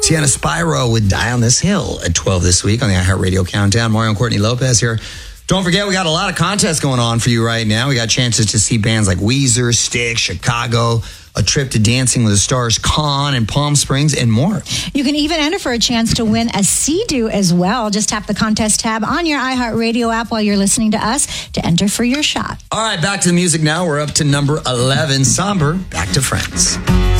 Sienna Spyro with Die on This Hill at 12 this week on the iHeartRadio Countdown. Mario and Courtney Lopez here. Don't forget, we got a lot of contests going on for you right now. We got chances to see bands like Weezer, Styx, Chicago, a trip to Dancing with the Stars Con in Palm Springs, and more. You can even enter for a chance to win a Sea-Doo as well. Just tap the contest tab on your iHeartRadio app while you're listening to us to enter for your shot. All right, back to the music now. We're up to number 11, Somber, Back to Friends.